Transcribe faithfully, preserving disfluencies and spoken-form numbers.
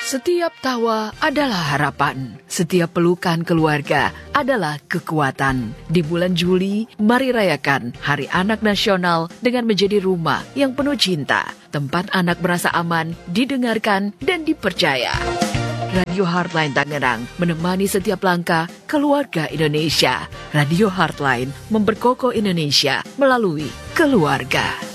Setiap tawa adalah harapan, setiap pelukan keluarga adalah kekuatan. Di bulan Juli, mari rayakan Hari Anak Nasional dengan menjadi rumah yang penuh cinta, tempat anak merasa aman, didengarkan, dan dipercaya. Radio Heartline Tangerang menemani setiap langkah keluarga Indonesia. Radio Heartline memperkokoh Indonesia melalui keluarga.